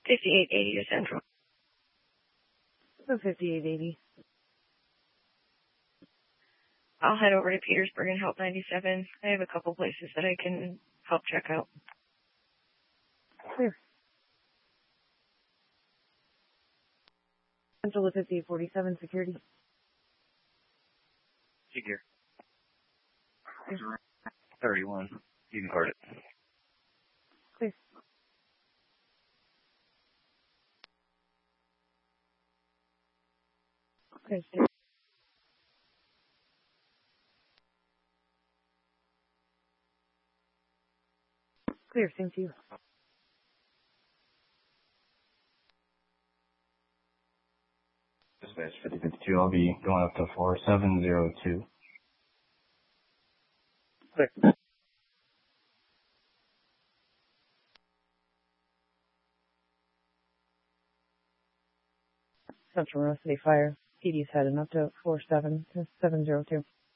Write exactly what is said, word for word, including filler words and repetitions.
fifty-eight eighty to Central. So fifty-eight eighty. I'll head over to Petersburg and help ninety-seven. I have a couple places that I can help check out. Clear. Central to fifty-eight forty-seven, security. Figure. thirty-one. You can card it. Clear. Clear. Clear. Clear, same to you. Dispatch fifty fifty-two, I'll be going up to four seven zero two. Clear. Central Rose City Fire. P D's heading up to four seven to seven zero two.